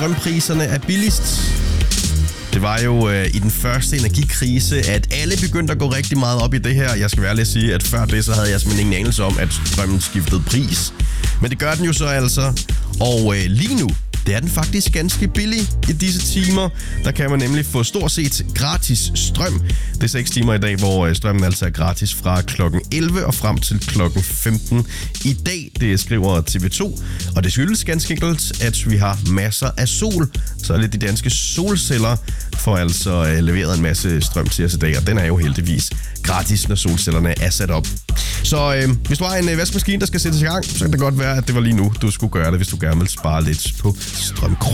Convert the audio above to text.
strømpriserne er billigst. Det var jo i den første energikrise, at alle begyndte at gå rigtig meget op i det her. Jeg skal være ærlig at sige, at før det, så havde jeg simpelthen ingen anelse om, at strømmen skiftede pris. Men det gør den jo så altså. Og lige nu, det er den faktisk ganske billig i disse timer. Der kan man nemlig få stort set gratis strøm. Det er 6 timer i dag, hvor strømmen altså er gratis fra klokken 11 og frem til klokken 15 i dag. Det skriver TV2. Og det skyldes ganske enkelt, at vi har masser af sol. Så alle de danske solceller får altså leveret en masse strøm til os i dag. Og den er jo heldigvis gratis, når solcellerne er sat op. Så hvis du har en vaskemaskine, der skal sættes i gang, så kan det godt være, at det var lige nu, du skulle gøre det, hvis du gerne vil spare lidt på strøm.